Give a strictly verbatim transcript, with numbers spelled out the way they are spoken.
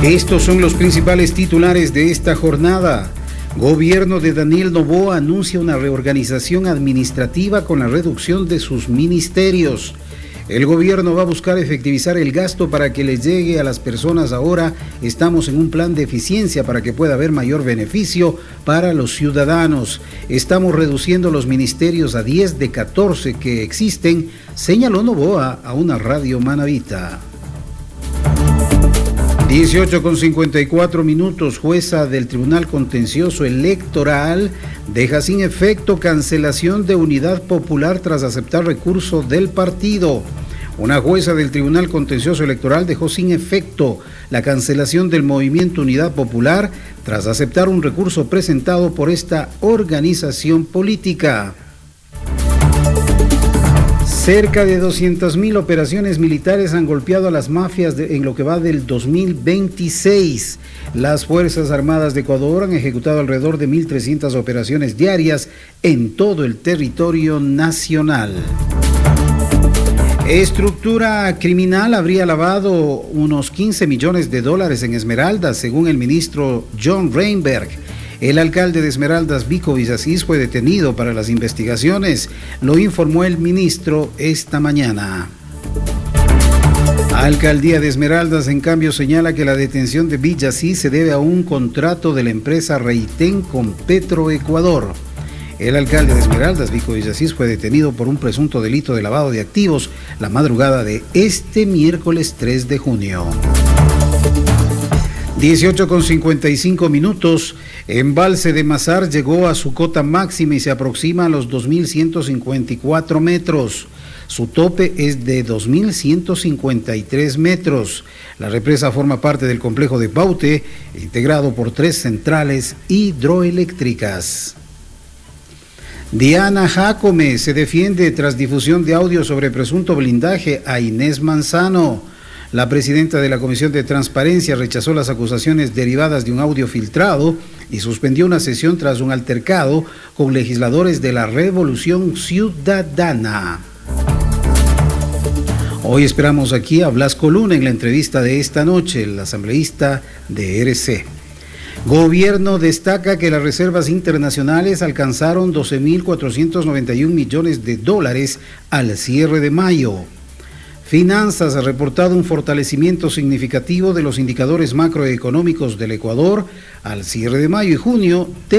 Estos son los principales titulares de esta jornada. Gobierno de Daniel Noboa anuncia una reorganización administrativa con la reducción de sus ministerios. El gobierno va a buscar efectivizar el gasto para que les llegue a las personas ahora. Estamos en un plan de eficiencia para que pueda haber mayor beneficio para los ciudadanos. Estamos reduciendo los ministerios a diez de catorce que existen, señaló Noboa a una radio manabita. dieciocho con cincuenta y cuatro minutos, jueza del Tribunal Contencioso Electoral deja sin efecto cancelación de Unidad Popular tras aceptar recurso del partido. Una jueza del Tribunal Contencioso Electoral dejó sin efecto la cancelación del Movimiento Unidad Popular tras aceptar un recurso presentado por esta organización política. Cerca de doscientas mil operaciones militares han golpeado a las mafias de, en lo que va del dos mil veintiséis. Las Fuerzas Armadas de Ecuador han ejecutado alrededor de mil trescientas operaciones diarias en todo el territorio nacional. Estructura criminal habría lavado unos quince millones de dólares en Esmeraldas, según el ministro John Reinberg. El alcalde de Esmeraldas, Vico Villasís, fue detenido para las investigaciones, lo informó el ministro esta mañana. Alcaldía de Esmeraldas, en cambio, señala que la detención de Villasís se debe a un contrato de la empresa Reitén con Petroecuador. El alcalde de Esmeraldas, Vico Villasís, fue detenido por un presunto delito de lavado de activos la madrugada de este miércoles tres de junio. dieciocho con cincuenta y cinco minutos, embalse de Mazar llegó a su cota máxima y se aproxima a los dos mil ciento cincuenta y cuatro metros. Su tope es de dos mil ciento cincuenta y tres metros. La represa forma parte del complejo de Baute, integrado por tres centrales hidroeléctricas. Diana Jácome se defiende tras difusión de audio sobre presunto blindaje a Inés Manzano. La presidenta de la Comisión de Transparencia rechazó las acusaciones derivadas de un audio filtrado y suspendió una sesión tras un altercado con legisladores de la Revolución Ciudadana. Hoy esperamos aquí a Blasco Luna en la entrevista de esta noche, el asambleísta de R C. Gobierno destaca que las reservas internacionales alcanzaron doce mil cuatrocientos noventa y un millones de dólares al cierre de mayo. Finanzas ha reportado un fortalecimiento significativo de los indicadores macroeconómicos del Ecuador al cierre de mayo y junio.